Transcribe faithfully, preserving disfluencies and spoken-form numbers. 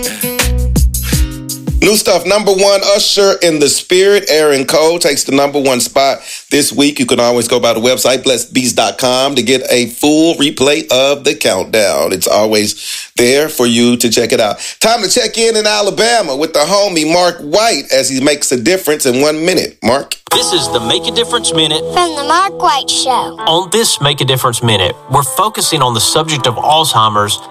New stuff, number one, Usher in the Spirit. Aaron Cole takes the number one spot this week. You can always go by the website, blessed beast dot com, to get a full replay of the countdown. It's always there for you to check it out. Time to check in in Alabama with the homie Mark White as he makes a difference in one minute. Mark? This is the Make a Difference Minute from the Mark White Show. On this Make a Difference Minute, we're focusing on the subject of Alzheimer's